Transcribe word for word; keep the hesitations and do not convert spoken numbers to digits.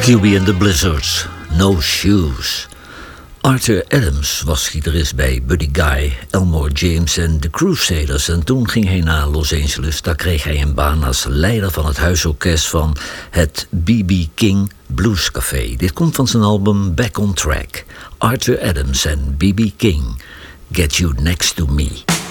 Q B and the Blizzards, No Shoes. Arthur Adams was gitarist bij Buddy Guy, Elmore James en The Crusaders. En toen ging hij naar Los Angeles. Daar kreeg hij een baan als leider van het huisorkest van het B B King Blues Café. Dit komt van zijn album Back on Track. Arthur Adams en B B King, Get You Next to Me.